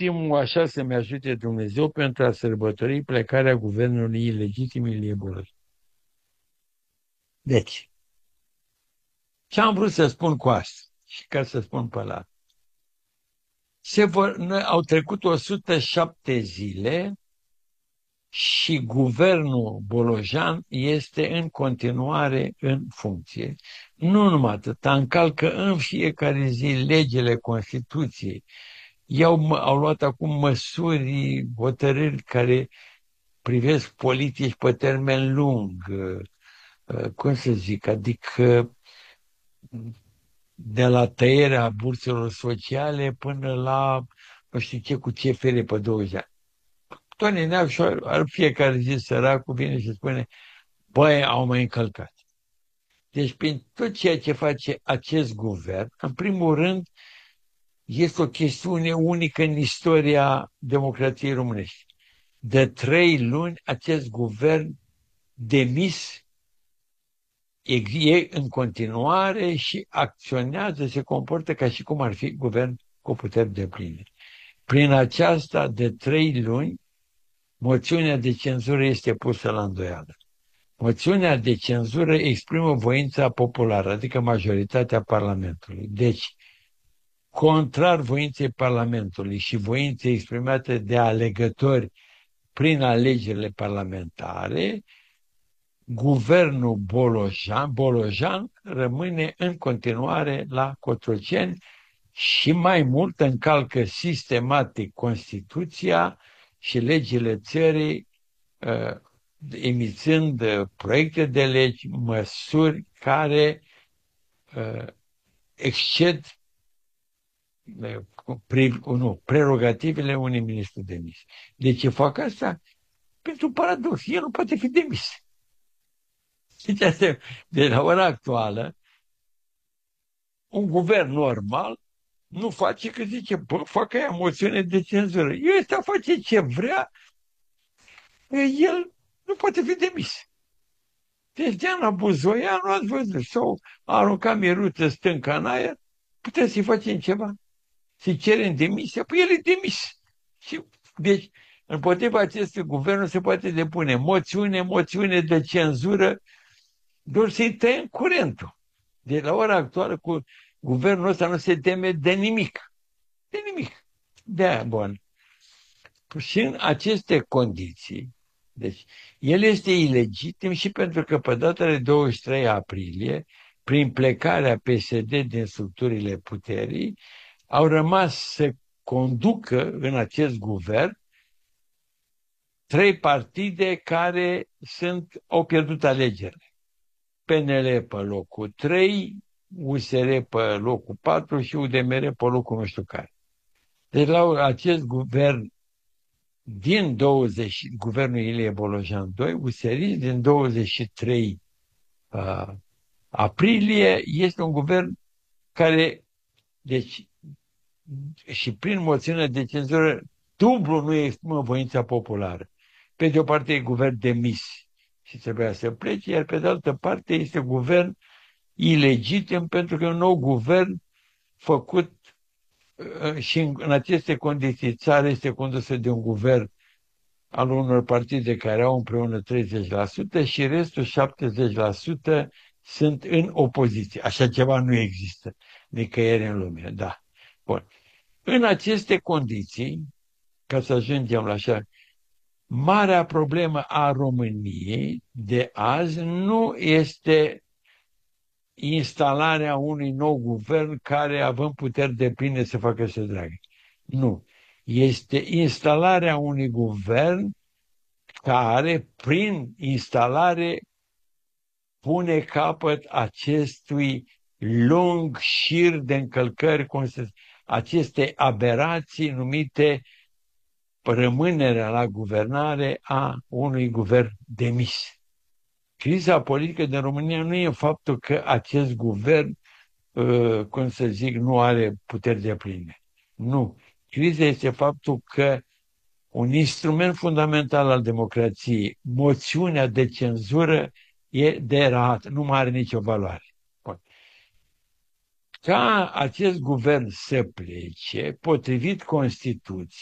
ultimul, așa să-mi ajute Dumnezeu, pentru a sărbători plecarea guvernului ilegitim Ilie Bolojan. Deci, ce am vrut să spun cu asta? Și ca să spun pe la au trecut 107 zile și guvernul Bolojan este în continuare în funcție. Nu numai atât, încalcă în fiecare zi legile Constituției. Au luat acum măsuri, hotărâri care privesc politici pe termen lung, cum să zic, adică de la tăierea burselor sociale până la nu știu ce cu CFR pe 20 ani. Tony Neașu, fiecare zi săracul vine și spune, băi, au mai încălcat. Deci prin tot ceea ce face acest guvern, în primul rând, este o chestiune unică în istoria democrației românești. De 3 luni, acest guvern demis e în continuare și acționează, se comportă ca și cum ar fi guvern cu puteri depline. Prin aceasta, de 3 luni, moțiunea de cenzură este pusă la îndoială. Moțiunea de cenzură exprimă voința populară, adică majoritatea Parlamentului. Deci, contrar voinței Parlamentului și voinței exprimate de alegători prin alegerile parlamentare, guvernul Bolojan rămâne în continuare la Cotroceni și mai mult încalcă sistematic Constituția și legile țării, emițând proiecte de legi, măsuri care exced prerogativele unui ministru demis. De ce fac asta? Pentru paradox, el nu poate fi demis. De la ora actuală, un guvern normal nu face că zice, bă, facă aia moțiune de cenzură. El ăsta face ce vrea, el nu poate fi demis. Deci Diana Buzoianu, ați văzut, sau arunca miruță stânca în aer, putem să-i facem ceva. Să-i cerem demisia, păi el e demis. Și, deci, împotriva acestui guvern nu se poate depune moțiune de cenzură, doar să-i tăiem curentul. De la ora actuală, cu guvernul ăsta nu se teme de nimic. De nimic. De-aia, bun. Și în aceste condiții, deci, el este ilegitim și pentru că pe data de 23 aprilie, prin plecarea PSD din structurile puterii, au rămas să conducă în acest guvern 3 partide care au pierdut alegerile. PNL pe locul 3, USR pe locul 4 și UDMR pe locul nu știu care. Deci la acest guvern din guvernul Ilie Bolojan II, USR din 23 aprilie, este un guvern care, deci, și prin moțiunea de cenzură, dublu nu exprimă voința populară. Pe de o parte e guvern demis și trebuia să plece, iar pe de altă parte este guvern ilegitim pentru că e un nou guvern făcut și în aceste condiții țara este condusă de un guvern al unor partide care au împreună 30% și restul 70% sunt în opoziție. Așa ceva nu există nicăieri în lume, da. Bun. În aceste condiții, ca să ajungem la așa, marea problemă a României de azi nu este instalarea unui nou guvern care, având puteri depline, să facă să dragă. Nu. Este instalarea unui guvern care, prin instalare, pune capăt acestui lung șir de încălcări, aceste aberații numite rămânerea la guvernare a unui guvern demis. Criza politică din România nu e faptul că acest guvern, cum să zic, nu are puteri depline. Nu. Criza este faptul că un instrument fundamental al democrației, moțiunea de cenzură, e derat, nu mai are nicio valoare. Ca acest guvern să plece, potrivit Constituției,